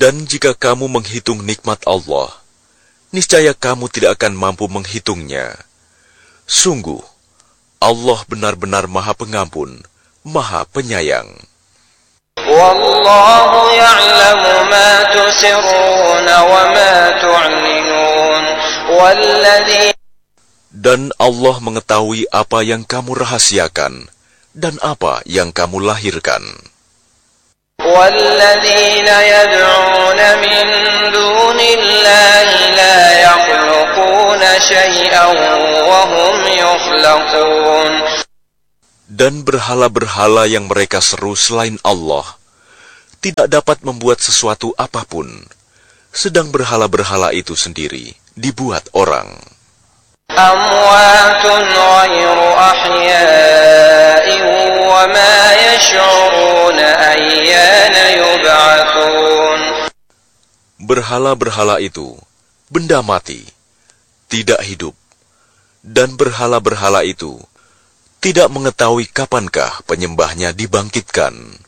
Dan jika kamu menghitung nikmat Allah, niscaya kamu tidak akan mampu menghitungnya. Sungguh, Allah benar-benar Maha Pengampun, Maha Penyayang. Wallahu ya'lamu ma tusirruna wa ma tu'linun walladzi. Dan Allah mengetahui apa yang kamu rahasiakan dan apa yang kamu lahirkan. وَالَّذِينَ يَدْعُونَ مِن دُونِ اللَّهِ لَا يَخْلُقُونَ شَيْئًا وَهُمْ يُخْلَقُونَ. Dan berhala-berhala yang mereka seru selain Allah tidak dapat membuat sesuatu apapun, sedang berhala-berhala itu sendiri dibuat orang. أَمْوَاتٌ غَيْرُ أَحْيَاءٍ وَمَا يَشْعُرُونَ أَيَّانَ يُبْعَثُونَ. Berhala-berhala itu benda mati, tidak hidup, dan berhala-berhala itu tidak mengetahui kapankah penyembahnya dibangkitkan.